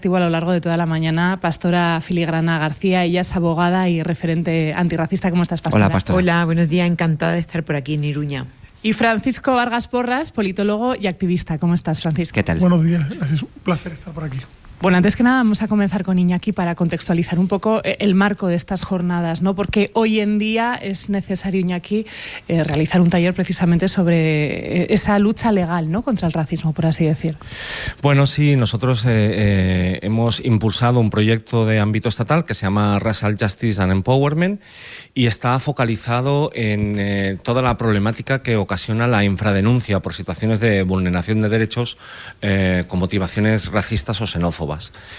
A lo largo de toda la mañana, Pastora Filigrana García. Ella es abogada y referente antirracista. ¿Cómo estás, Pastora? Hola, Pastora. Hola, buenos días, encantada de estar por aquí en Iruña. Y Francisco Vargas Porras, politólogo y activista. ¿Cómo estás, Francisco? ¿Qué tal? Buenos días, es un placer estar por aquí. Bueno, antes que nada vamos a comenzar con Iñaki para contextualizar un poco el marco de estas jornadas, ¿no? Porque hoy en día es necesario, Iñaki, realizar un taller precisamente sobre esa lucha legal, ¿no?, contra el racismo, por así decir. Bueno, sí, nosotros hemos impulsado un proyecto de ámbito estatal que se llama Racial Justice and Empowerment y está focalizado en toda la problemática que ocasiona la infradenuncia por situaciones de vulneración de derechos con motivaciones racistas o xenófobas.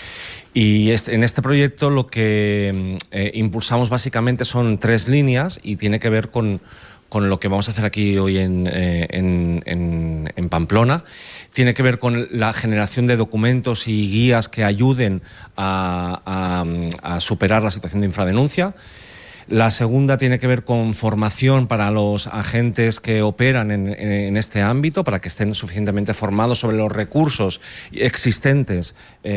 Y en este proyecto lo que impulsamos básicamente son 3 líneas y tiene que ver con lo que vamos a hacer aquí hoy en Pamplona. Tiene que ver con la generación de documentos y guías que ayuden a superar la situación de infradenuncia. La segunda tiene que ver con formación para los agentes que operan en este ámbito, para que estén suficientemente formados sobre los recursos existentes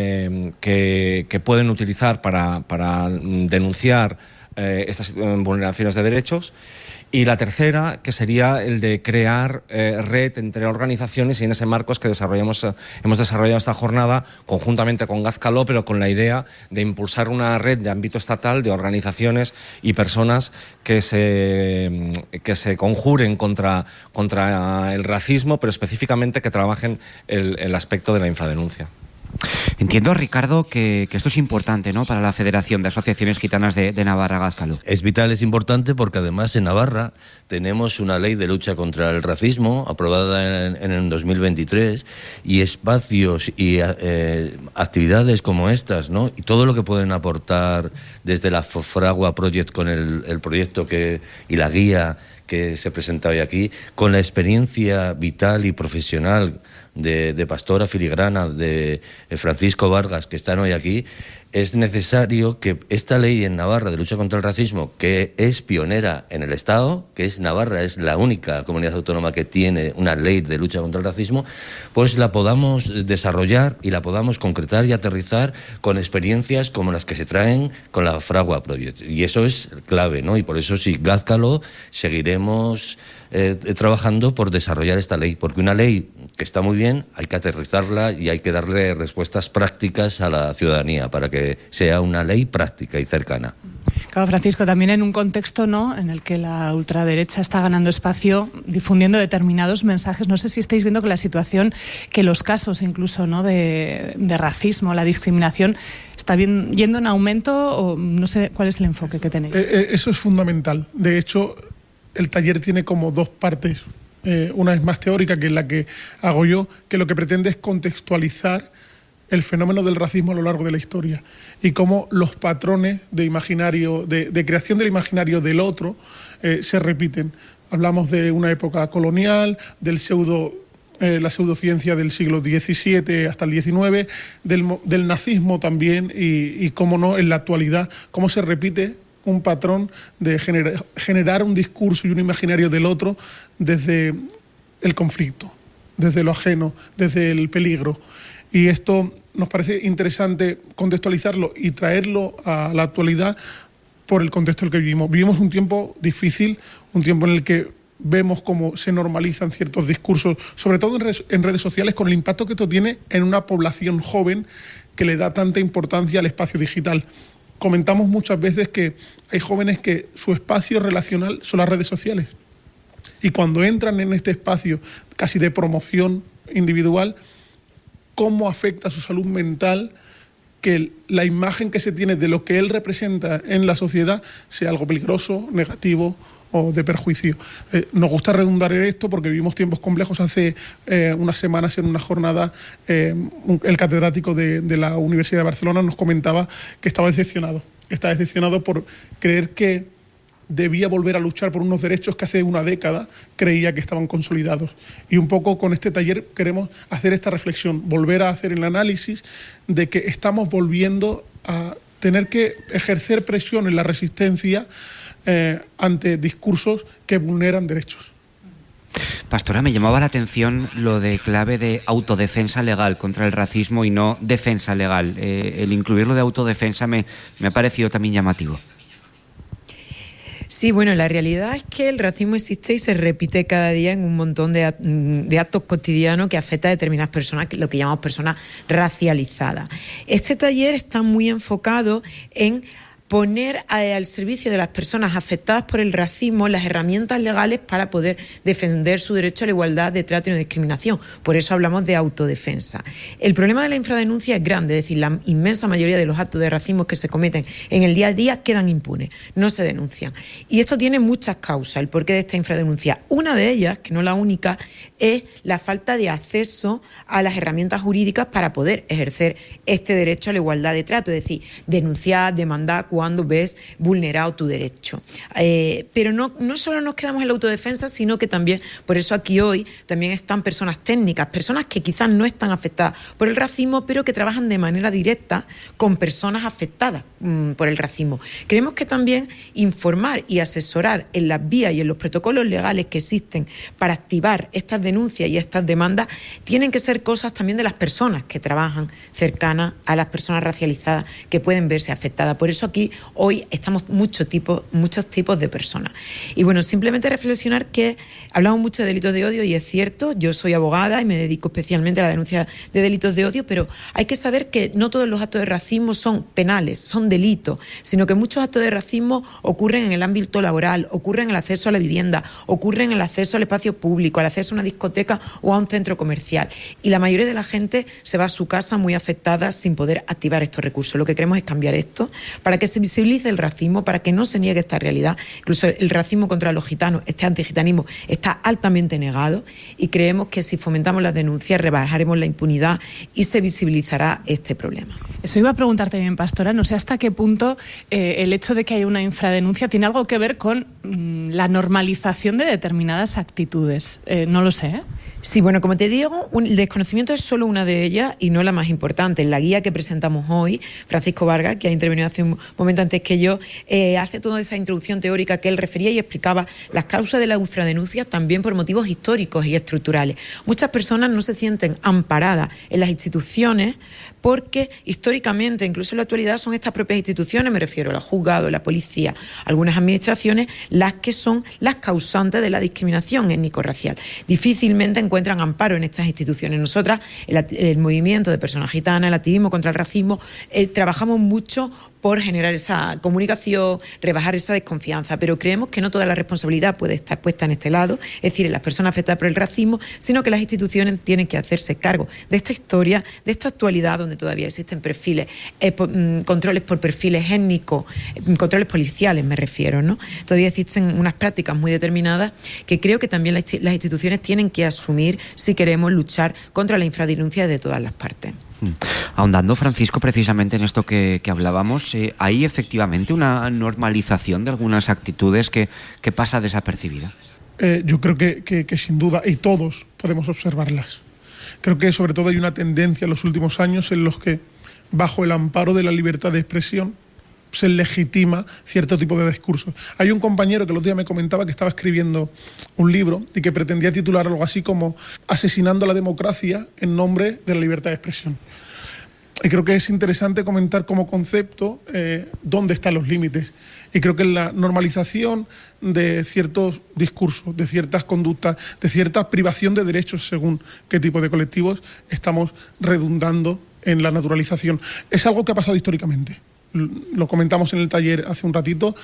que pueden utilizar para denunciar estas vulneraciones de derechos. Y la tercera, que sería el de crear red entre organizaciones, y en ese marco es que hemos desarrollado esta jornada conjuntamente con Gazcaló, pero con la idea de impulsar una red de ámbito estatal de organizaciones y personas que se conjuren contra el racismo, pero específicamente que trabajen el aspecto de la infradenuncia. Entiendo, Ricardo, que esto es importante, ¿no?, para la Federación de Asociaciones Gitanas de Navarra, Gazcaló. Es vital, es importante, porque además en Navarra tenemos una ley de lucha contra el racismo aprobada en el 2023 y espacios y actividades como estas, ¿no?, y todo lo que pueden aportar desde la Fragua Project con el proyecto y la guía que se presenta hoy aquí, con la experiencia vital y profesional de Pastora Filigrana, de Francisco Vargas, que están hoy aquí. Es necesario que esta ley en Navarra de lucha contra el racismo, que es pionera en el Estado, que es Navarra, es la única comunidad autónoma que tiene una ley de lucha contra el racismo, pues la podamos desarrollar y la podamos concretar y aterrizar con experiencias como las que se traen con la Fragua Project. Y eso es clave, ¿no? Y por eso, sí, Gazcaló, seguiremos trabajando por desarrollar esta ley, porque una ley que está muy bien, hay que aterrizarla y hay que darle respuestas prácticas a la ciudadanía para que sea una ley práctica y cercana. Claro, Francisco, también en un contexto, ¿no?, en el que la ultraderecha está ganando espacio difundiendo determinados mensajes. No sé si estáis viendo que la situación, que los casos incluso, ¿no?, de racismo, la discriminación, está yendo en aumento, o no sé cuál es el enfoque que tenéis. Eso es fundamental. De hecho, el taller tiene como 2 partes. Una es más teórica, que es la que hago yo, que lo que pretende es contextualizar el fenómeno del racismo a lo largo de la historia y cómo los patrones de imaginario, de creación del imaginario del otro se repiten. Hablamos de una época colonial, del la pseudociencia del siglo XVII hasta el XIX, del nazismo también, y cómo no, en la actualidad, cómo se repite un patrón de generar un discurso y un imaginario del otro desde el conflicto, desde lo ajeno, desde el peligro. Y esto nos parece interesante contextualizarlo y traerlo a la actualidad por el contexto en el que vivimos. Vivimos un tiempo difícil, un tiempo en el que vemos cómo se normalizan ciertos discursos, sobre todo en redes sociales, con el impacto que esto tiene en una población joven que le da tanta importancia al espacio digital. Comentamos muchas veces que hay jóvenes que su espacio relacional son las redes sociales. Y cuando entran en este espacio casi de promoción individual, ¿cómo afecta a su salud mental que la imagen que se tiene de lo que él representa en la sociedad sea algo peligroso, negativo o de perjuicio? Nos gusta redundar en esto porque vivimos tiempos complejos. Hace unas semanas, en una jornada, el catedrático de la Universidad de Barcelona nos comentaba que estaba decepcionado. Está decepcionado por creer que debía volver a luchar por unos derechos que hace una década creía que estaban consolidados. Y un poco con este taller queremos hacer esta reflexión, volver a hacer el análisis de que estamos volviendo a tener que ejercer presión en la resistencia ante discursos que vulneran derechos. Pastora, me llamaba la atención lo de clave de autodefensa legal contra el racismo y no defensa legal. El incluirlo de autodefensa me ha parecido también llamativo. Sí, bueno, la realidad es que el racismo existe y se repite cada día en un montón de actos cotidianos que afecta a determinadas personas, lo que llamamos personas racializadas. Este taller está muy enfocado en poner al servicio de las personas afectadas por el racismo las herramientas legales para poder defender su derecho a la igualdad de trato y no discriminación. Por eso hablamos de autodefensa. El problema de la infradenuncia es grande, es decir, la inmensa mayoría de los actos de racismo que se cometen en el día a día quedan impunes, no se denuncian. Y esto tiene muchas causas, el porqué de esta infradenuncia. Una de ellas, que no la única, es la falta de acceso a las herramientas jurídicas para poder ejercer este derecho a la igualdad de trato, es decir, denunciar, demandar cuando ves vulnerado tu derecho. Pero no solo nos quedamos en la autodefensa, sino que también, por eso aquí hoy, también están personas técnicas, personas que quizás no están afectadas por el racismo, pero que trabajan de manera directa con personas afectadas por el racismo. Creemos que también informar y asesorar en las vías y en los protocolos legales que existen para activar estas denuncias y estas demandas tienen que ser cosas también de las personas que trabajan cercanas a las personas racializadas que pueden verse afectadas. Por eso aquí hoy estamos muchos tipos de personas. Y bueno, simplemente reflexionar que hablamos mucho de delitos de odio y es cierto, yo soy abogada y me dedico especialmente a la denuncia de delitos de odio, pero hay que saber que no todos los actos de racismo son penales, son delitos, sino que muchos actos de racismo ocurren en el ámbito laboral, ocurren en el acceso a la vivienda, ocurren en el acceso al espacio público, al acceso a una discoteca o a un centro comercial. Y la mayoría de la gente se va a su casa muy afectada sin poder activar estos recursos. Lo que queremos es cambiar esto para que se visibilice el racismo, para que no se niegue esta realidad. Incluso el racismo contra los gitanos, este antigitanismo, está altamente negado y creemos que si fomentamos las denuncias rebajaremos la impunidad y se visibilizará este problema. Eso iba a preguntarte bien, Pastora, no sé hasta qué punto el hecho de que haya una infradenuncia tiene algo que ver con la normalización de determinadas actitudes. No lo sé, ¿eh? Sí, bueno, como te digo, el desconocimiento es solo una de ellas y no la más importante. En la guía que presentamos hoy, Francisco Vargas, que ha intervenido hace un momento antes que yo, hace toda esa introducción teórica que él refería y explicaba las causas de la infradenuncia también por motivos históricos y estructurales. Muchas personas no se sienten amparadas en las instituciones porque históricamente, incluso en la actualidad, son estas propias instituciones, me refiero a los juzgados, la policía, algunas administraciones, las que son las causantes de la discriminación étnico-racial. Difícilmente encuentran amparo en estas instituciones. Nosotras, el movimiento de personas gitanas, el activismo contra el racismo, trabajamos mucho por generar esa comunicación, rebajar esa desconfianza, pero creemos que no toda la responsabilidad puede estar puesta en este lado, es decir, en las personas afectadas por el racismo, sino que las instituciones tienen que hacerse cargo de esta historia, de esta actualidad donde todavía existen perfiles, controles por perfiles étnicos, controles policiales me refiero, ¿no? Todavía existen unas prácticas muy determinadas que creo que también las instituciones tienen que asumir si queremos luchar contra la infradenuncia de todas las partes. Ahondando, Francisco, precisamente en esto que hablábamos, ¿hay efectivamente una normalización de algunas actitudes que pasa desapercibida? Yo creo que sin duda, y todos podemos observarlas. Creo que sobre todo hay una tendencia en los últimos años en los que, bajo el amparo de la libertad de expresión, se legitima cierto tipo de discursos. Hay un compañero que el otro día me comentaba que estaba escribiendo un libro y que pretendía titular algo así como Asesinando a la democracia en nombre de la libertad de expresión. Y creo que es interesante comentar como concepto dónde están los límites. Y creo que en la normalización de ciertos discursos, de ciertas conductas, de cierta privación de derechos según qué tipo de colectivos, estamos redundando en la naturalización. Es algo que ha pasado históricamente. Lo comentamos en el taller hace un ratito,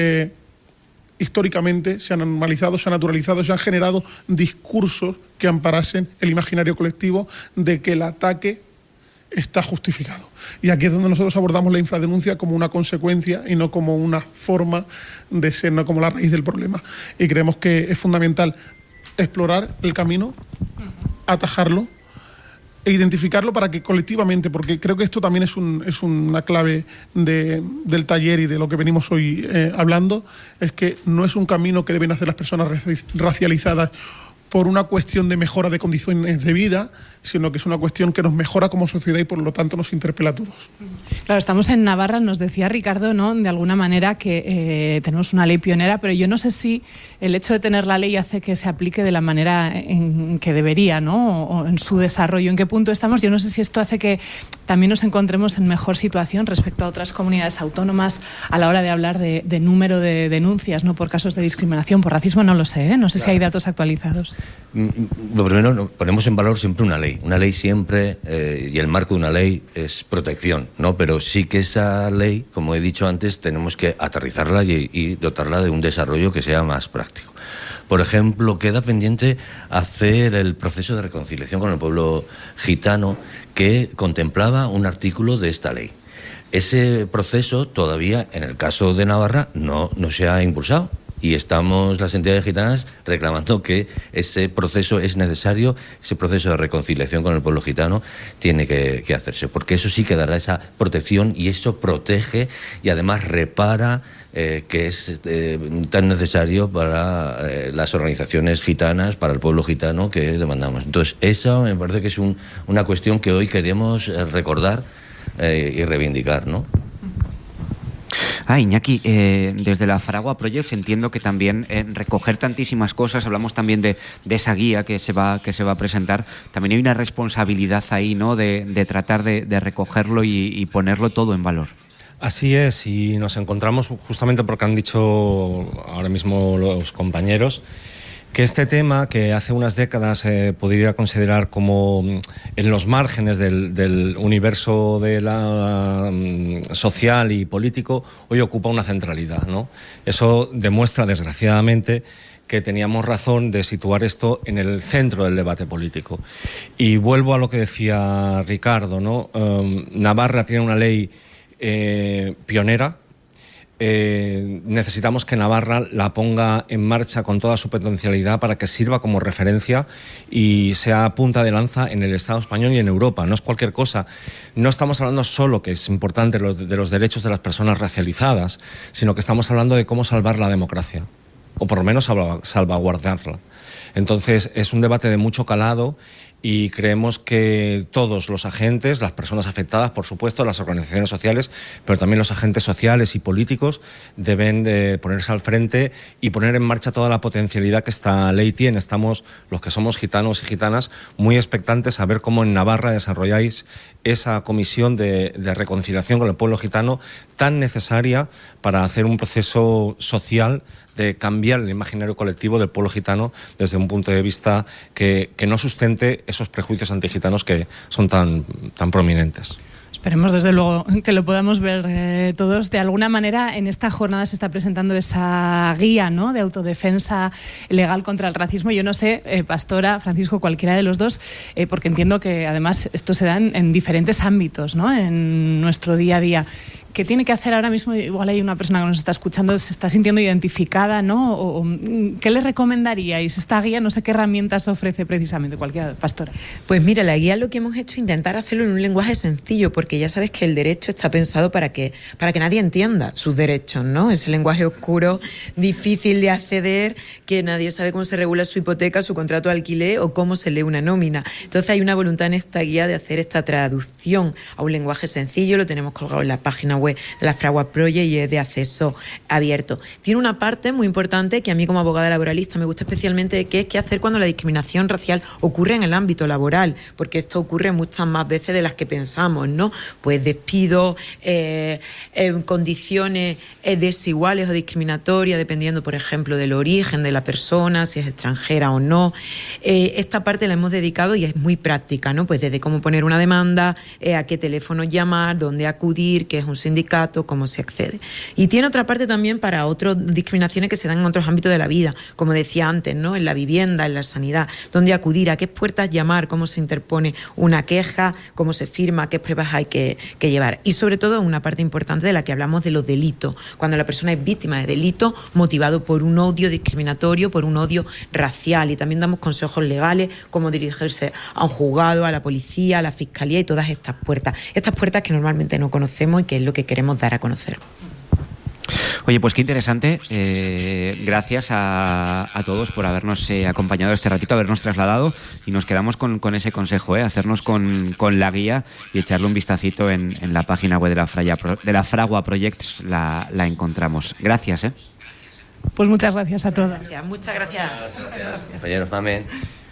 históricamente se han normalizado, se han naturalizado, se han generado discursos que amparasen el imaginario colectivo de que el ataque está justificado. Y aquí es donde nosotros abordamos la infradenuncia como una consecuencia y no como una forma de ser, no como la raíz del problema. Y creemos que es fundamental explorar el camino, atajarlo, e identificarlo para que colectivamente, porque creo que esto también es una clave del taller y de lo que venimos hoy hablando, es que no es un camino que deben hacer las personas racializadas por una cuestión de mejora de condiciones de vida, sino que es una cuestión que nos mejora como sociedad y por lo tanto nos interpela a todos. Claro, estamos en Navarra, nos decía Ricardo, ¿no?, de alguna manera que tenemos una ley pionera, pero yo no sé si el hecho de tener la ley hace que se aplique de la manera en que debería, ¿no?, o en su desarrollo, en qué punto estamos. Yo no sé si esto hace que también nos encontremos en mejor situación respecto a otras comunidades autónomas a la hora de hablar de número de denuncias, ¿no?, por casos de discriminación, por racismo, no lo sé, ¿eh? No sé si hay datos actualizados. Lo primero, ponemos en valor siempre una ley. Una ley siempre, y el marco de una ley es protección, ¿no? Pero sí que esa ley, como he dicho antes, tenemos que aterrizarla y dotarla de un desarrollo que sea más práctico. Por ejemplo, queda pendiente hacer el proceso de reconciliación con el pueblo gitano que contemplaba un artículo de esta ley. Ese proceso todavía, en el caso de Navarra, no se ha impulsado. Y estamos las entidades gitanas reclamando que ese proceso es necesario, ese proceso de reconciliación con el pueblo gitano tiene que hacerse, porque eso sí que dará esa protección y eso protege y además repara, que es tan necesario para las organizaciones gitanas, para el pueblo gitano que demandamos. Entonces, eso me parece que es una cuestión que hoy queremos recordar y reivindicar, ¿no? Iñaki, desde la Fragua Project entiendo que también recoger tantísimas cosas, hablamos también de esa guía que se va a presentar, también hay una responsabilidad ahí, ¿no?, de tratar de recogerlo y ponerlo todo en valor. Así es, y nos encontramos justamente porque han dicho ahora mismo los compañeros que este tema, que hace unas décadas podría considerar como en los márgenes del universo de la social y político, hoy ocupa una centralidad, ¿no? Eso demuestra, desgraciadamente, que teníamos razón de situar esto en el centro del debate político. Y vuelvo a lo que decía Ricardo, ¿no? Navarra tiene una ley pionera. Necesitamos que Navarra la ponga en marcha con toda su potencialidad para que sirva como referencia y sea punta de lanza en el Estado español y en Europa. No es cualquier cosa. No estamos hablando solo, que es importante, de los derechos de las personas racializadas, sino que estamos hablando de cómo salvar la democracia, o por lo menos salvaguardarla. Entonces, es un debate de mucho calado y creemos que todos los agentes, las personas afectadas, por supuesto, las organizaciones sociales, pero también los agentes sociales y políticos deben de ponerse al frente y poner en marcha toda la potencialidad que esta ley tiene. Estamos, los que somos gitanos y gitanas, muy expectantes a ver cómo en Navarra desarrolláis esa comisión de reconciliación con el pueblo gitano tan necesaria para hacer un proceso social de cambiar el imaginario colectivo del pueblo gitano desde un punto de vista que no sustente esos prejuicios antigitanos que son tan prominentes. Esperemos desde luego que lo podamos ver todos. De alguna manera en esta jornada se está presentando esa guía, ¿no?, de autodefensa legal contra el racismo. Yo no sé, Pastora, Francisco, cualquiera de los dos, porque entiendo que además esto se da en diferentes ámbitos, ¿no?, en nuestro día a día. ¿Qué tiene que hacer ahora mismo? Igual hay una persona que nos está escuchando, se está sintiendo identificada, ¿no? O ¿qué le recomendaríais? Esta guía, no sé qué herramientas ofrece precisamente, cualquiera, Pastora. Pues mira, la guía lo que hemos hecho es intentar hacerlo en un lenguaje sencillo, porque ya sabes que el derecho está pensado para que nadie entienda sus derechos, ¿no? Ese lenguaje oscuro, difícil de acceder, que nadie sabe cómo se regula su hipoteca, su contrato de alquiler o cómo se lee una nómina. Entonces hay una voluntad en esta guía de hacer esta traducción a un lenguaje sencillo, lo tenemos colgado en la página web de la Fragua Project y es de acceso abierto. Tiene una parte muy importante que a mí como abogada laboralista me gusta especialmente, que es qué hacer cuando la discriminación racial ocurre en el ámbito laboral, porque esto ocurre muchas más veces de las que pensamos, ¿no? Pues despidos, condiciones desiguales o discriminatorias, dependiendo, por ejemplo, del origen de la persona, si es extranjera o no. Esta parte la hemos dedicado y es muy práctica, ¿no? Pues desde cómo poner una demanda, a qué teléfono llamar, dónde acudir, qué es un sindicato, cómo se accede. Y tiene otra parte también para otras discriminaciones que se dan en otros ámbitos de la vida, como decía antes, ¿no?, en la vivienda, en la sanidad, dónde acudir, a qué puertas llamar, cómo se interpone una queja, cómo se firma, qué pruebas hay que llevar. Y sobre todo una parte importante de la que hablamos de los delitos, cuando la persona es víctima de delito motivado por un odio discriminatorio, por un odio racial, y también damos consejos legales, cómo dirigirse a un juzgado, a la policía, a la fiscalía y todas estas puertas que normalmente no conocemos y que es lo que queremos dar a conocer. Oye, pues qué interesante. Gracias a todos por habernos acompañado este ratito, habernos trasladado, y nos quedamos con ese consejo, hacernos con la guía y echarle un vistacito en la página web de la Fragua Projects. La encontramos. Gracias. Pues muchas gracias a todos. Muchas gracias. Compañeros, mamen.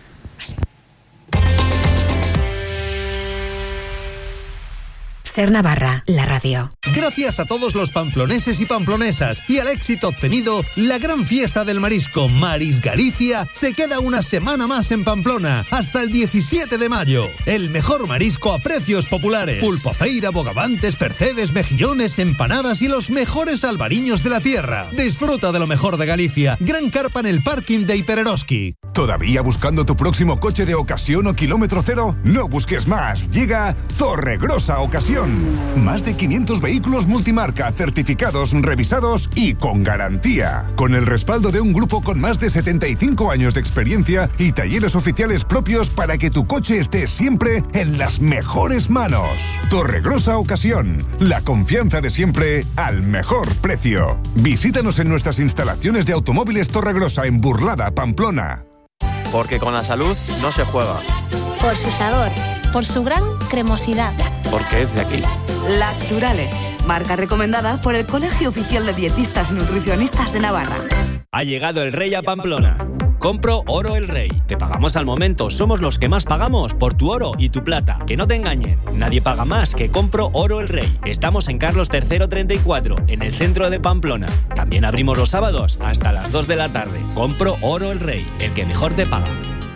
Ser Navarra, la radio. Gracias a todos los pamploneses y pamplonesas y al éxito obtenido, la gran fiesta del marisco Maris Galicia se queda una semana más en Pamplona, hasta el 17 de mayo. El mejor marisco a precios populares. Pulpofeira, bogavantes, percebes, mejillones, empanadas y los mejores albariños de la tierra. Disfruta de lo mejor de Galicia. Gran carpa en el parking de Hipereroski. ¿Todavía buscando tu próximo coche de ocasión o kilómetro cero? No busques más. Llega Torregrosa Ocasión. Más de 500 vehículos multimarca, certificados, revisados y con garantía. Con el respaldo de un grupo con más de 75 años de experiencia y talleres oficiales propios para que tu coche esté siempre en las mejores manos. Torregrosa Ocasión. La confianza de siempre al mejor precio. Visítanos en nuestras instalaciones de Automóviles Torregrosa en Burlada, Pamplona. Porque con la salud no se juega. Por su sabor, por su gran cremosidad. Porque es de aquí. Lacturale, marca recomendada por el Colegio Oficial de Dietistas y Nutricionistas de Navarra. Ha llegado el Rey a Pamplona. Compro Oro El Rey. Te pagamos al momento. Somos los que más pagamos por tu oro y tu plata. Que no te engañen. Nadie paga más que Compro Oro El Rey. Estamos en Carlos III 34, en el centro de Pamplona. También abrimos los sábados hasta las 2 de la tarde. Compro Oro El Rey, el que mejor te paga.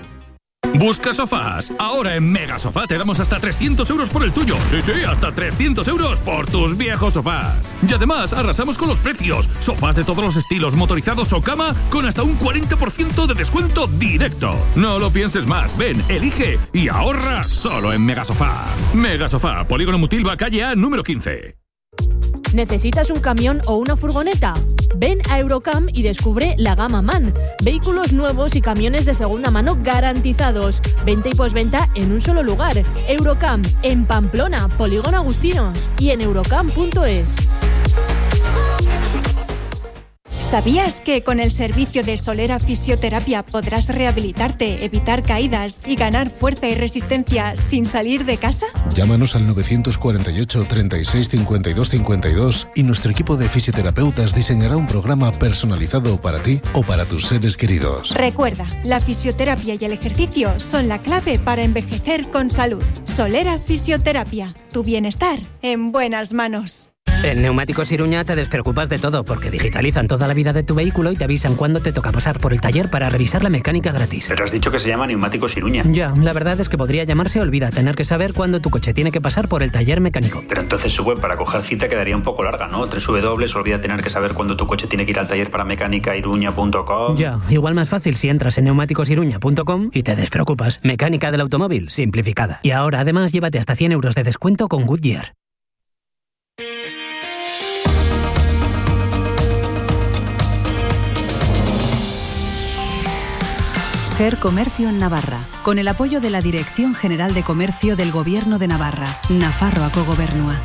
¿Busca sofás? Ahora en Mega Sofá te damos hasta 300 euros por el tuyo. Sí, hasta 300 euros por tus viejos sofás. Y además arrasamos con los precios. Sofás de todos los estilos, motorizados o cama, con hasta un 40% de descuento directo. No lo pienses más. Ven, elige y ahorra solo en Mega Sofá. Mega Sofá, Polígono Mutilva, calle A, número 15. ¿Necesitas un camión o una furgoneta? Ven a Eurocam y descubre la gama MAN. Vehículos nuevos y camiones de segunda mano garantizados. Venta y postventa en un solo lugar. Eurocam, en Pamplona, Polígono Agustinos, y en eurocam.es. ¿Sabías que con el servicio de Solera Fisioterapia podrás rehabilitarte, evitar caídas y ganar fuerza y resistencia sin salir de casa? Llámanos al 948 36 52 52 y nuestro equipo de fisioterapeutas diseñará un programa personalizado para ti o para tus seres queridos. Recuerda, la fisioterapia y el ejercicio son la clave para envejecer con salud. Solera Fisioterapia, tu bienestar en buenas manos. En Neumáticos Iruña te despreocupas de todo porque digitalizan toda la vida de tu vehículo y te avisan cuándo te toca pasar por el taller para revisar la mecánica gratis. Pero has dicho que se llama Neumáticos Iruña. Ya, la verdad es que podría llamarse Olvida tener que saber cuándo tu coche tiene que pasar por el taller mecánico. Pero entonces su web para coger cita quedaría un poco larga, ¿no? Olvida tener que saber cuándo tu coche tiene que ir al taller para mecánicairuña.com. Ya, igual más fácil si entras en neumáticosiruña.com y te despreocupas. Mecánica del automóvil, simplificada. Y ahora además llévate hasta 100 euros de descuento con Goodyear. Ser Comercio en Navarra, con el apoyo de la Dirección General de Comercio del Gobierno de Navarra, Nafarroako Gobernua.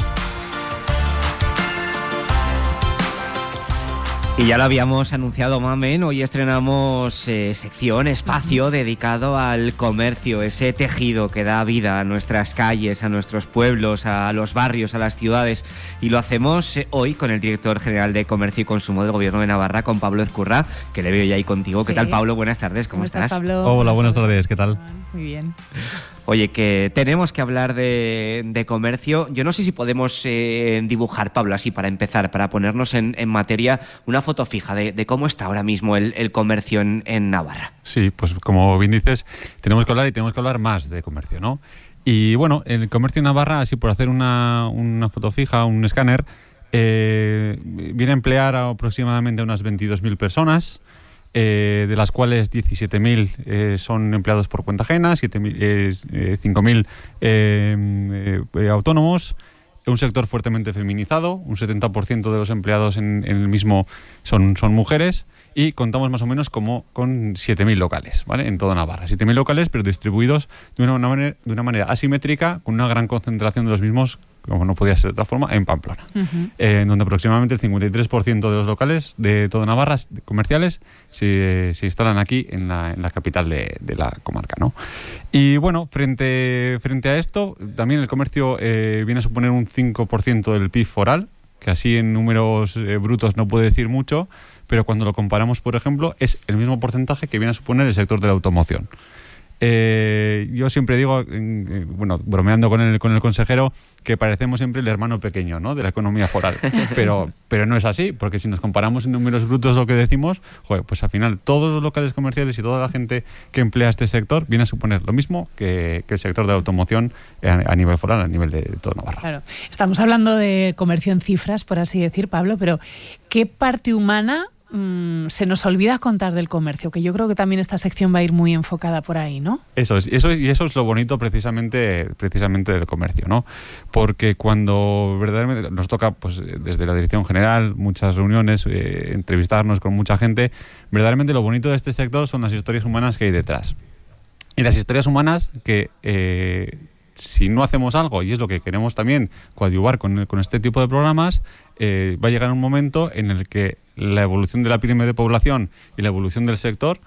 Y ya lo habíamos anunciado, Mamen, hoy estrenamos sección, espacio dedicado al comercio, ese tejido que da vida a nuestras calles, a nuestros pueblos, a los barrios, a las ciudades. Y lo hacemos hoy con el director general de Comercio y Consumo del Gobierno de Navarra, con Pablo Ezcurra, que le veo ya ahí contigo. Sí. ¿Qué tal, Pablo? Buenas tardes, ¿cómo estás? Pablo? Hola, buenas tardes, ¿qué tal? Muy bien. Oye, que tenemos que hablar de comercio. Yo no sé si podemos dibujar, Pablo, así para empezar, para ponernos en materia, una foto fija de cómo está ahora mismo el comercio en Navarra. Sí, pues como bien dices, tenemos que hablar más de comercio, ¿no? Y bueno, el comercio en Navarra, así por hacer una foto fija, un escáner, viene a emplear aproximadamente unas 22.000 personas, de las cuales 17.000 son empleados por cuenta ajena, 5.000 autónomos, un sector fuertemente feminizado, un 70% de los empleados en el mismo son mujeres, y contamos más o menos como con 7.000 locales, ¿vale? En toda Navarra. 7.000 locales, pero distribuidos de una manera asimétrica, con una gran concentración de los mismos como no podía ser de otra forma, en Pamplona, donde aproximadamente el 53% de los locales de toda Navarra comerciales se instalan aquí en la capital de la comarca, ¿no? Y bueno, frente a esto, también el comercio viene a suponer un 5% del PIB foral, que así en números brutos no puede decir mucho, pero cuando lo comparamos, por ejemplo, es el mismo porcentaje que viene a suponer el sector de la automoción. Yo siempre digo, bromeando con el consejero, que parecemos siempre el hermano pequeño, ¿no?, de la economía foral, pero no es así, porque si nos comparamos en números brutos lo que decimos, pues al final todos los locales comerciales y toda la gente que emplea este sector viene a suponer lo mismo que el sector de la automoción a nivel foral, a nivel de toda Navarra. Claro, estamos hablando de comercio en cifras, por así decir, Pablo, pero ¿qué parte humana se nos olvida contar del comercio? Que yo creo que también esta sección va a ir muy enfocada por ahí, ¿no? Eso es lo bonito precisamente del comercio, ¿no? Porque cuando verdaderamente nos toca, pues desde la dirección general, muchas reuniones, entrevistarnos con mucha gente, verdaderamente lo bonito de este sector son las historias humanas que hay detrás. Y las historias humanas que si no hacemos algo, y es lo que queremos también coadyuvar con este tipo de programas, va a llegar un momento en el que la evolución de la pirámide de población y la evolución del sector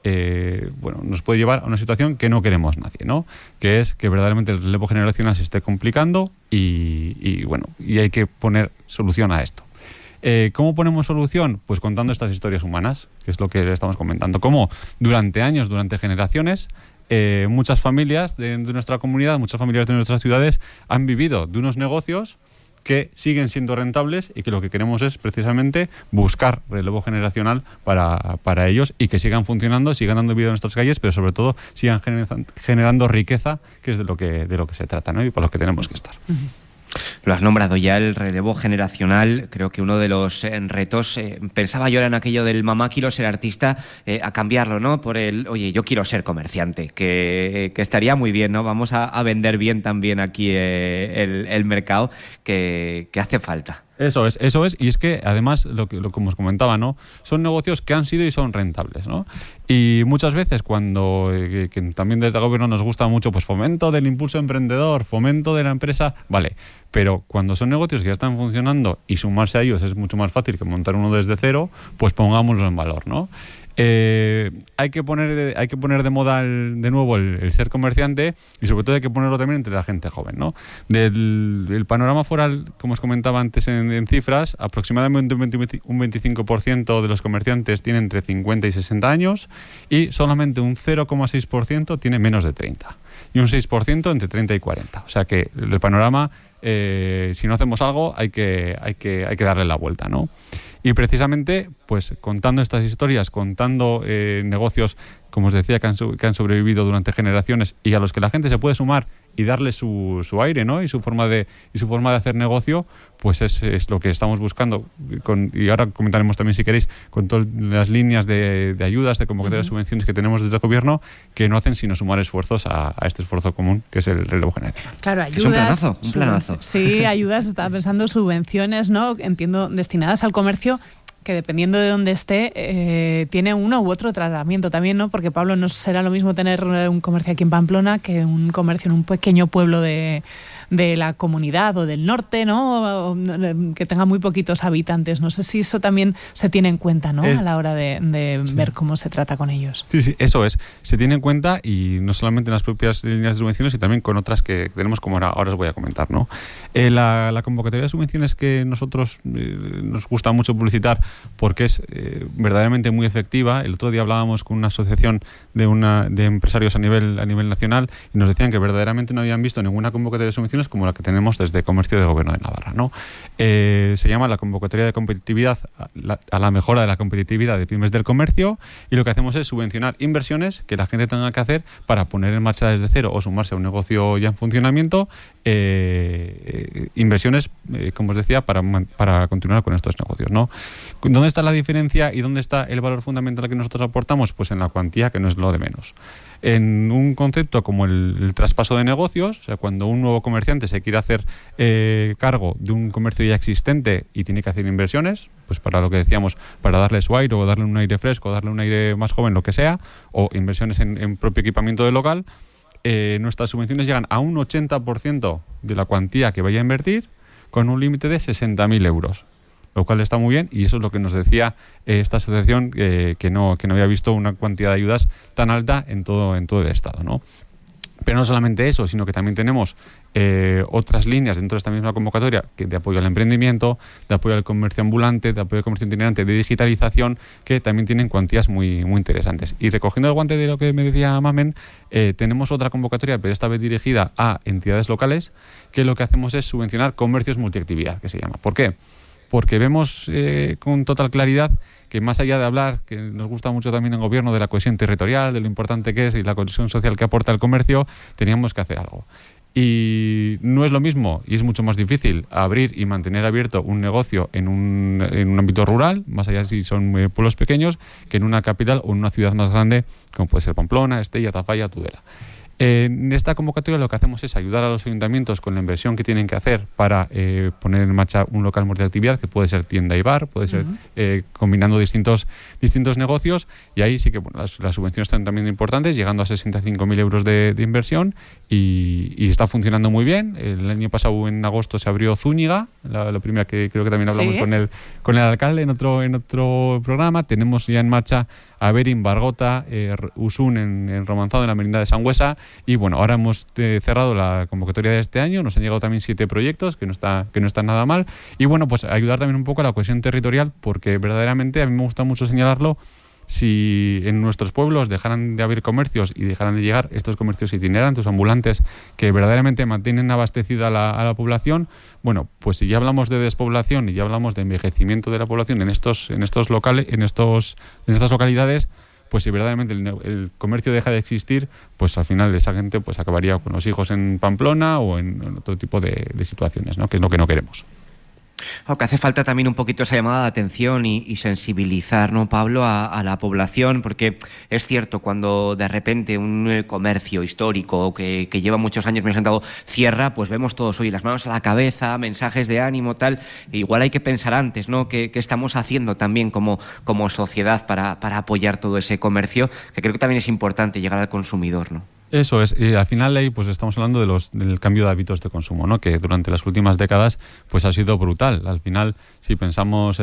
nos puede llevar a una situación que no queremos nadie, ¿no? Que es que verdaderamente el relevo generacional se esté complicando y hay que poner solución a esto. ¿Cómo ponemos solución? Pues contando estas historias humanas, que es lo que estamos comentando. Cómo durante años, durante generaciones, muchas familias de nuestra comunidad, muchas familias de nuestras ciudades han vivido de unos negocios que siguen siendo rentables y que lo que queremos es precisamente buscar relevo generacional para ellos y que sigan funcionando, sigan dando vida en nuestras calles, pero sobre todo sigan generando riqueza, que es de lo que se trata, ¿no? Y para lo que tenemos que estar. Lo has nombrado ya, el relevo generacional. Creo que uno de los retos, pensaba yo en aquello del mamá quiero ser artista, a cambiarlo, ¿no? Por el, oye, yo quiero ser comerciante, que estaría muy bien, ¿no? Vamos a vender bien también aquí el mercado, que hace falta. Eso es, y es que además, como os comentaba, ¿no?, son negocios que han sido y son rentables, ¿no? Y muchas veces cuando, que también desde el gobierno nos gusta mucho, pues fomento del impulso emprendedor, fomento de la empresa, vale, pero cuando son negocios que ya están funcionando y sumarse a ellos es mucho más fácil que montar uno desde cero, pues pongámoslo en valor, ¿no? Hay que poner de moda de nuevo el ser comerciante, y sobre todo hay que ponerlo también entre la gente joven, ¿no? Del panorama foral, como os comentaba antes en cifras, aproximadamente un 25% de los comerciantes tienen entre 50 y 60 años y solamente un 0,6% tiene menos de 30 y un 6% entre 30 y 40. O sea que el panorama, si no hacemos algo, hay que darle la vuelta, ¿no? Y precisamente, pues contando estas historias, contando negocios, como os decía, que han sobrevivido durante generaciones y a los que la gente se puede sumar y darle su aire, ¿no?, y su forma de hacer negocio, pues es lo que estamos buscando. Y ahora comentaremos también, si queréis, con todas las líneas de ayudas, de convocatorias de subvenciones que tenemos desde el gobierno, que no hacen sino sumar esfuerzos a este esfuerzo común, que es el relevo generacional. Claro, ayudas. Es un planazo. Sí, ayudas, estaba pensando, subvenciones, ¿no?, entiendo, destinadas al comercio, que dependiendo de dónde esté, tiene uno u otro tratamiento también, ¿no? Porque, Pablo, no será lo mismo tener un comercio aquí en Pamplona que un comercio en un pequeño pueblo de la comunidad o del norte, ¿no? O que tenga muy poquitos habitantes. No sé si eso también se tiene en cuenta, ¿no?, a la hora de sí, ver cómo se trata con ellos. Sí, eso es. Se tiene en cuenta, y no solamente en las propias líneas de subvenciones, sino también con otras que tenemos, como ahora os voy a comentar, ¿no? La convocatoria de subvenciones que nosotros nos gusta mucho publicitar, porque es verdaderamente muy efectiva. El otro día hablábamos con una asociación de empresarios a nivel nacional y nos decían que verdaderamente no habían visto ninguna convocatoria de subvenciones como la que tenemos desde Comercio del Gobierno de Navarra, ¿no? Se llama la convocatoria de competitividad a la mejora de la competitividad de pymes del comercio, y lo que hacemos es subvencionar inversiones que la gente tenga que hacer para poner en marcha desde cero o sumarse a un negocio ya en funcionamiento, inversiones, como os decía, para continuar con estos negocios, ¿no? ¿Dónde está la diferencia y dónde está el valor fundamental que nosotros aportamos? Pues en la cuantía, que no es lo de menos. En un concepto como el traspaso de negocios, o sea, cuando un nuevo comerciante se quiere hacer cargo de un comercio ya existente y tiene que hacer inversiones, pues para lo que decíamos, para darle su aire o darle un aire fresco, darle un aire más joven, lo que sea, o inversiones en propio equipamiento del local, nuestras subvenciones llegan a un 80% de la cuantía que vaya a invertir, con un límite de 60.000 euros. Lo cual está muy bien, y eso es lo que nos decía esta asociación, que no había visto una cantidad de ayudas tan alta en todo el Estado, ¿no? Pero no solamente eso, sino que también tenemos otras líneas dentro de esta misma convocatoria de apoyo al emprendimiento, de apoyo al comercio ambulante, de apoyo al comercio itinerante, de digitalización, que también tienen cuantías muy, muy interesantes. Y recogiendo el guante de lo que me decía Mamen, tenemos otra convocatoria, pero esta vez dirigida a entidades locales, que lo que hacemos es subvencionar comercios multiactividad, que se llama. ¿Por qué? Porque vemos con total claridad que más allá de hablar, que nos gusta mucho también en gobierno, de la cohesión territorial, de lo importante que es y la cohesión social que aporta el comercio, teníamos que hacer algo. Y no es lo mismo, y es mucho más difícil abrir y mantener abierto un negocio en un ámbito rural, más allá si son pueblos pequeños, que en una capital o en una ciudad más grande, como puede ser Pamplona, Estella, Tafalla, Tudela. En esta convocatoria lo que hacemos es ayudar a los ayuntamientos con la inversión que tienen que hacer para poner en marcha un local multiactividad, que puede ser tienda y bar, puede ser combinando distintos negocios, y ahí sí que las subvenciones están también importantes, llegando a 65.000 euros de inversión, y está funcionando muy bien. El año pasado, en agosto, se abrió Zúñiga, la primera, que creo que también hablamos con el alcalde en otro programa. Tenemos ya en marcha Averín, Bargota, Usún en Romanzado, en la Merindad de Sangüesa, y bueno, ahora hemos cerrado la convocatoria de este año. Nos han llegado también 7 proyectos, que no está nada mal, y bueno, pues ayudar también un poco a la cohesión territorial, porque verdaderamente a mí me gusta mucho señalarlo. Si en nuestros pueblos dejaran de haber comercios y dejaran de llegar estos comercios itinerantes, ambulantes, que verdaderamente mantienen abastecida a la población, bueno, pues si ya hablamos de despoblación y ya hablamos de envejecimiento de la población en estas localidades, pues si verdaderamente el comercio deja de existir, pues al final esa gente pues acabaría con los hijos en Pamplona o en otro tipo de situaciones, ¿no? Que es lo que no queremos. Aunque hace falta también un poquito esa llamada de atención y sensibilizar, ¿no, Pablo?, a la población, porque es cierto, cuando de repente un comercio histórico que lleva muchos años me he sentado cierra, pues vemos todos hoy las manos a la cabeza, mensajes de ánimo, tal. Igual hay que pensar antes, ¿no?, qué estamos haciendo también como sociedad para apoyar todo ese comercio, que creo que también es importante llegar al consumidor, ¿no? Eso es, y al final ahí pues estamos hablando del cambio de hábitos de consumo, ¿no? Que durante las últimas décadas pues ha sido brutal. Al final, si pensamos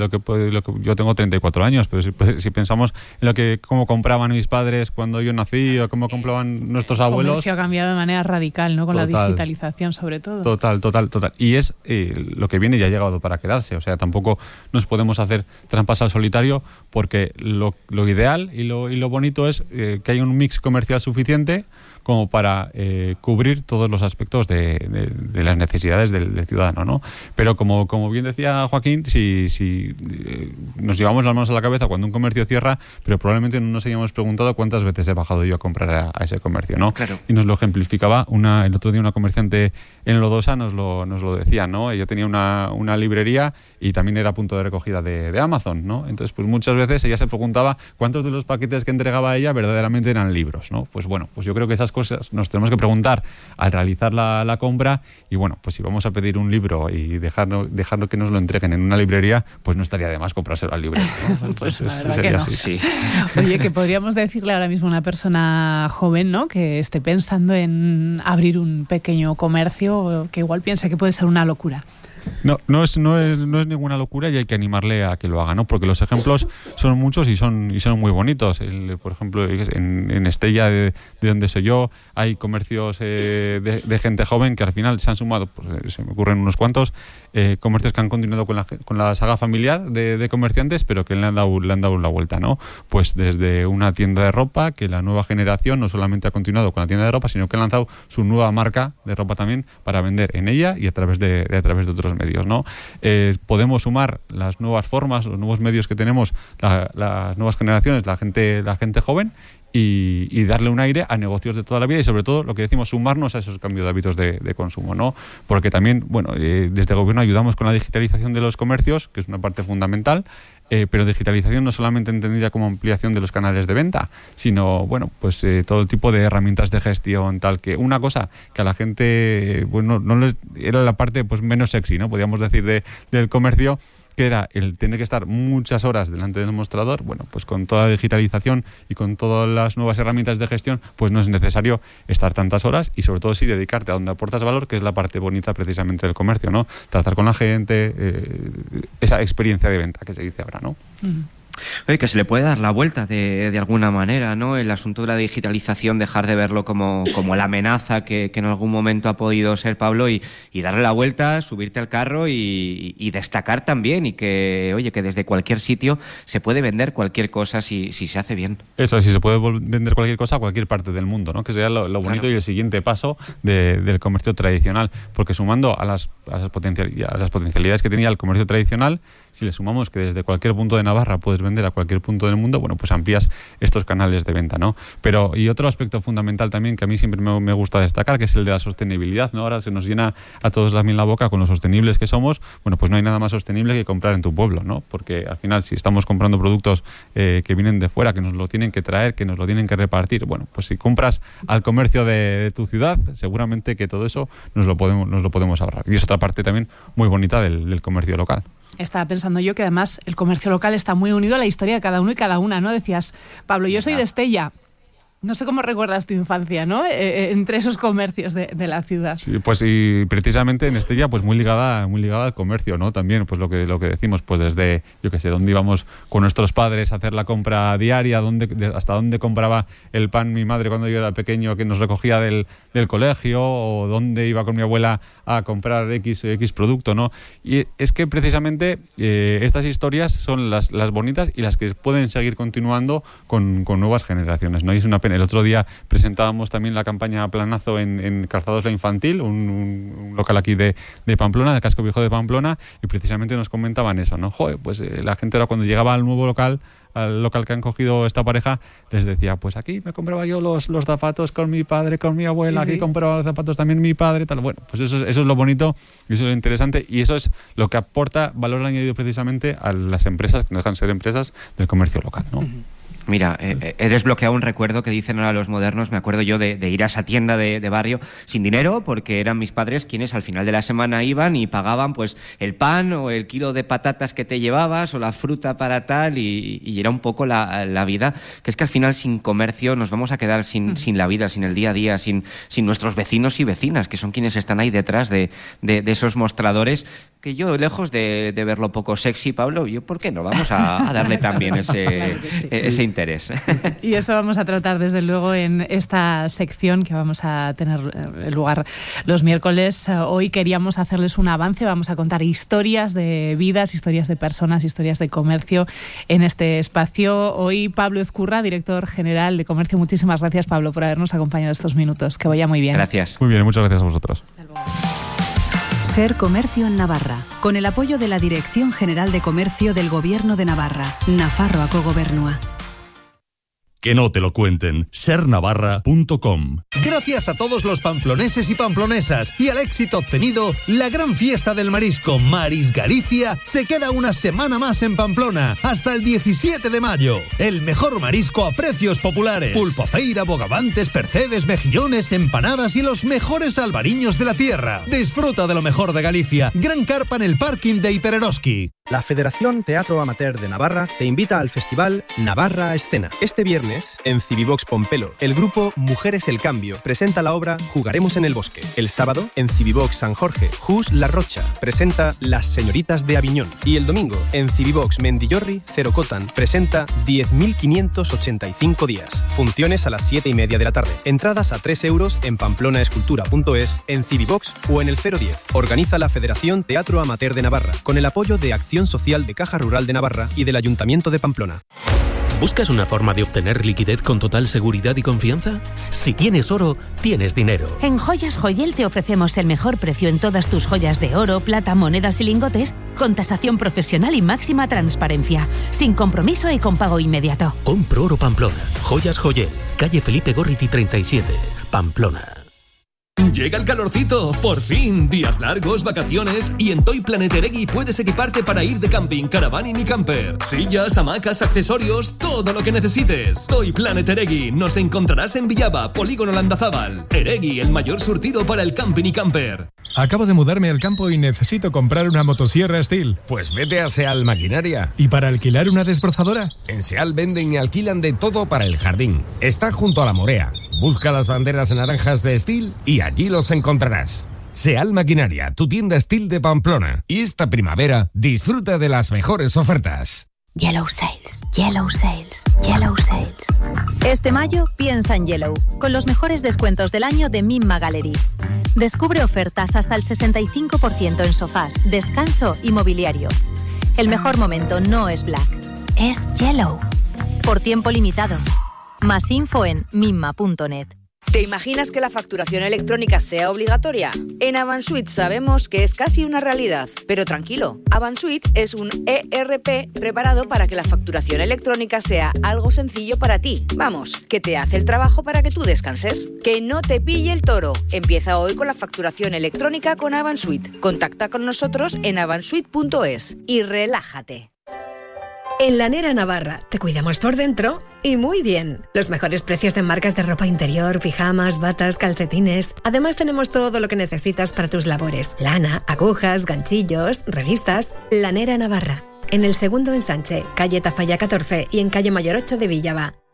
yo tengo 34 años, pero si pensamos en cómo compraban mis padres cuando yo nací, o cómo compraban nuestros abuelos. El comercio ha cambiado de manera radical, ¿no? Con la digitalización, sobre todo. Total. Y es lo que viene y ha llegado para quedarse. O sea, tampoco nos podemos hacer trampas al solitario, porque lo ideal y lo bonito es que haya un mix comercial suficiente como para cubrir todos los aspectos de las necesidades del ciudadano, ¿no? Pero como bien decía Joaquín, si nos llevamos las manos a la cabeza cuando un comercio cierra, pero probablemente no nos hayamos preguntado cuántas veces he bajado yo a comprar a ese comercio, ¿no? Claro. Y nos lo ejemplificaba el otro día una comerciante en Lodosa, nos lo decía, ¿no? Ella tenía una librería y también era punto de recogida de Amazon, ¿no? Entonces, pues muchas veces ella se preguntaba cuántos de los paquetes que entregaba ella verdaderamente eran libros, ¿no? Pues bueno, pues yo creo que esas cosas nos tenemos que preguntar al realizar la compra, y bueno, pues si vamos a pedir un libro y dejarlo que nos lo entreguen en una librería, pues no estaría de más comprárselo al librero, ¿no? Pues la verdad que no. Sí. Oye, que podríamos decirle ahora mismo a una persona joven, ¿no?, que esté pensando en abrir un pequeño comercio, que igual piense que puede ser una locura. No es ninguna locura, y hay que animarle a que lo haga, ¿no? Porque los ejemplos son muchos y son muy bonitos. Por ejemplo, en Estella, de donde soy yo, hay comercios de gente joven que al final se han sumado, pues, se me ocurren unos cuantos, comercios que han continuado con la saga familiar de comerciantes, pero que le han dado la vuelta, ¿no? Pues desde una tienda de ropa, que la nueva generación no solamente ha continuado con la tienda de ropa, sino que ha lanzado su nueva marca de ropa también para vender en ella y a través de otros medios, ¿no? Podemos sumar las nuevas formas, los nuevos medios que tenemos, las nuevas generaciones, la gente joven, y darle un aire a negocios de toda la vida, y sobre todo lo que decimos, sumarnos a esos cambios de hábitos de consumo, ¿no? Porque también, bueno, desde el gobierno ayudamos con la digitalización de los comercios, que es una parte fundamental, pero digitalización no solamente entendida como ampliación de los canales de venta, sino, bueno, pues todo tipo de herramientas de gestión, tal, que una cosa que a la gente, bueno, no les, era la parte pues menos sexy, ¿no?, podríamos decir, del comercio. que era el tener que estar muchas horas delante del mostrador. Bueno, pues con toda la digitalización y con todas las nuevas herramientas de gestión, pues no es necesario estar tantas horas y sobre todo sí dedicarte a donde aportas valor, que es la parte bonita precisamente del comercio, ¿no? Tratar con la gente, esa experiencia de venta que se dice ahora, ¿no? Oye, que se le puede dar la vuelta de alguna manera, ¿no? El asunto de la digitalización, dejar de verlo como la amenaza que en algún momento ha podido ser, Pablo, y darle la vuelta, subirte al carro y destacar también, y que, oye, que desde cualquier sitio se puede vender cualquier cosa si se hace bien. Eso, si se puede vender cualquier cosa a cualquier parte del mundo, ¿no? Que sería lo bonito, claro, y el siguiente paso del comercio tradicional, porque sumando a las potencialidades que tenía el comercio tradicional, si le sumamos que desde cualquier punto de Navarra puedes vender a cualquier punto del mundo, bueno, pues amplías estos canales de venta, ¿no? Pero, y otro aspecto fundamental también que a mí siempre me gusta destacar, que es el de la sostenibilidad, ¿no? Ahora se nos llena a todos la boca con lo sostenibles que somos. Bueno, pues no hay nada más sostenible que comprar en tu pueblo, ¿no? Porque al final, si estamos comprando productos que vienen de fuera, que nos lo tienen que traer, que nos lo tienen que repartir, bueno, pues si compras al comercio de tu ciudad, seguramente que todo eso nos lo podemos ahorrar. Y es otra parte también muy bonita del comercio local. Estaba pensando yo que además el comercio local está muy unido a la historia de cada uno y cada una, ¿no? Decías, Pablo, yo soy de Estella. No sé cómo recuerdas tu infancia, ¿no? Entre esos comercios de la ciudad. Sí, pues y precisamente en Estella, pues muy ligada al comercio, ¿no? También, pues lo que decimos, pues desde, yo qué sé, dónde íbamos con nuestros padres a hacer la compra diaria, hasta dónde compraba el pan mi madre cuando yo era pequeño, que nos recogía del colegio, o dónde iba con mi abuela a comprar X producto, ¿no? Y es que precisamente estas historias son las bonitas y las que pueden seguir continuando con nuevas generaciones, ¿no? Y es una pena. El otro día presentábamos también la campaña Planazo en Calzados La Infantil, un local aquí de Pamplona, del casco viejo de Pamplona, y precisamente nos comentaban eso, ¿no? Joder, pues la gente ahora cuando llegaba al nuevo local, al local que han cogido esta pareja, les decía, pues aquí me compraba yo los zapatos con mi padre, con mi abuela, sí, aquí compraba los zapatos también mi padre, tal. Bueno, pues eso es lo bonito, y eso es lo interesante, y eso es lo que aporta valor añadido precisamente a las empresas que no dejan de ser empresas del comercio local, ¿no? Mira, he desbloqueado un recuerdo que dicen ahora los modernos. Me acuerdo yo de ir a esa tienda de barrio sin dinero, porque eran mis padres quienes al final de la semana iban y pagaban pues el pan o el kilo de patatas que te llevabas o la fruta para tal, y era un poco la vida. Que es que al final sin comercio nos vamos a quedar sin la vida, sin el día a día, sin nuestros vecinos y vecinas, que son quienes están ahí detrás de esos mostradores, que yo, lejos de verlo poco sexy, Pablo, ¿por qué no? Vamos a darle también ese interés. Y eso vamos a tratar desde luego en esta sección que vamos a tener lugar los miércoles. Hoy queríamos hacerles un avance, vamos a contar historias de vidas, historias de personas, historias de comercio en este espacio. Hoy Pablo Ezcurra, director general de Comercio. Muchísimas gracias, Pablo, por habernos acompañado estos minutos. Que vaya muy bien. Gracias. Muy bien, muchas gracias a vosotros. Hasta luego. Ser Comercio en Navarra, con el apoyo de la Dirección General de Comercio del Gobierno de Navarra, Nafarroako Gobernua. Que no te lo cuenten. sernavarra.com. Gracias a todos los pamploneses y pamplonesas y al éxito obtenido, la gran fiesta del marisco Maris Galicia se queda una semana más en Pamplona, hasta el 17 de mayo. El mejor marisco a precios populares. Pulpofeira, bogavantes, percebes, mejillones, empanadas y los mejores albariños de la tierra. Disfruta de lo mejor de Galicia. Gran carpa en el parking de Hipereroski. La Federación Teatro Amateur de Navarra te invita al festival Navarra a Escena. Este viernes, en Civivox Pompelo, el grupo Mujeres el Cambio presenta la obra Jugaremos en el Bosque. El sábado, en Civivox San Jorge, Jus La Rocha presenta Las Señoritas de Aviñón. Y el domingo, en Civivox Mendillorri, Cerocotan presenta 10.585 días. Funciones a las 7:30 de la tarde. Entradas a 3 euros en pamplonaescultura.es, en Civivox o en el 010. Organiza la Federación Teatro Amateur de Navarra, con el apoyo de Acción Social de Caja Rural de Navarra y del Ayuntamiento de Pamplona. ¿Buscas una forma de obtener liquidez con total seguridad y confianza? Si tienes oro, tienes dinero. En Joyas Joyel te ofrecemos el mejor precio en todas tus joyas de oro, plata, monedas y lingotes, con tasación profesional y máxima transparencia, sin compromiso y con pago inmediato. Compro Oro Pamplona. Joyas Joyel, calle Felipe Gorriti 37, Pamplona. Llega el calorcito, por fin, días largos, vacaciones, y en Toy Planet Eregui puedes equiparte para ir de camping, caravaning y camper. Sillas, hamacas, accesorios, todo lo que necesites. Toy Planet Eregui, nos encontrarás en Villaba, Polígono Landazábal. Eregui, el mayor surtido para el camping y camper. Acabo de mudarme al campo y necesito comprar una motosierra Stihl. Pues vete a Seal Maquinaria. ¿Y para alquilar una desbrozadora? En Seal venden y alquilan de todo para el jardín. Está junto a la Morea. Busca las banderas naranjas de Stihl y allí los encontrarás. Seal Maquinaria, tu tienda Stihl de Pamplona. Y esta primavera disfruta de las mejores ofertas. Yellow Sales, Yellow Sales, Yellow Sales. Este mayo piensa en Yellow, con los mejores descuentos del año de Mimma Gallery. Descubre ofertas hasta el 65% en sofás, descanso y mobiliario. El mejor momento no es Black, es Yellow. Por tiempo limitado. Más info en mimma.net. ¿Te imaginas que la facturación electrónica sea obligatoria? En Avansuit sabemos que es casi una realidad, pero tranquilo, Avansuit es un ERP preparado para que la facturación electrónica sea algo sencillo para ti. Vamos, que te hace el trabajo para que tú descanses. Que no te pille el toro. Empieza hoy con la facturación electrónica con Avansuit. Contacta con nosotros en avansuit.es y relájate. En Lanera Navarra te cuidamos por dentro y muy bien. Los mejores precios en marcas de ropa interior, pijamas, batas, calcetines. Además tenemos todo lo que necesitas para tus labores. Lana, agujas, ganchillos, revistas. Lanera Navarra. En el segundo ensanche, calle Tafalla 14 y en calle Mayor 8 de Villaba.